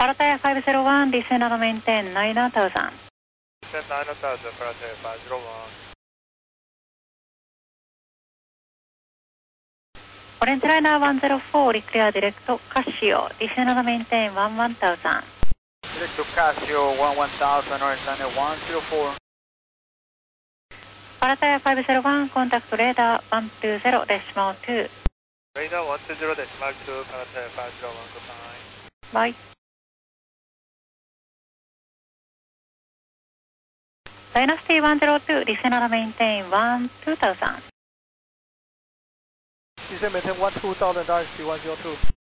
Pattaya 501, descend and maintain 9000. Descend 9000, Pattaya 501. Orange Liner 104, clear direct Casio, descend and maintain 1000. Direct to Casio 1000, Orange Liner 104. Pattaya 501, contact radar 120.2. Radar 120.2, Pattaya 501, goodbye. Bye. Dynasty 102, descend and maintain 2000. Descend maintain 12000, Dynasty 102.